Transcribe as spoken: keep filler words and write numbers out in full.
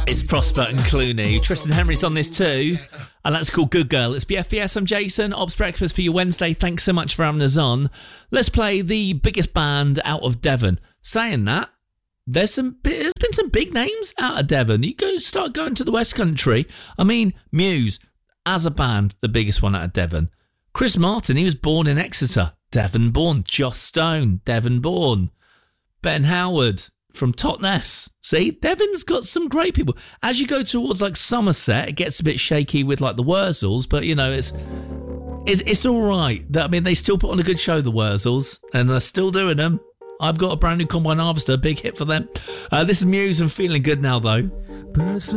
It's Prosper and Clooney. Tristan Henry's on this too. And that's called Good Girl. It's B F B S. I'm Jason. Ops Breakfast for your Wednesday. Thanks so much for having us on. Let's play the biggest band out of Devon. Saying that, there's some there's been some big names out of Devon. You go start going to the West Country. I mean, Muse, as a band, the biggest one out of Devon. Chris Martin, he was born in Exeter. Devon born. Joss Stone, Devon born. Ben Howard from Totnes. See, Devon's got some great people. As you go towards like Somerset, it gets a bit shaky with like the Wurzels, but you know, it's it's, it's all right. I mean, they still put on a good show, the Wurzels, and they're still doing them. I've got a brand new combine harvester, big hit for them. Uh, this is Muse and Feeling Good Now, though. Birds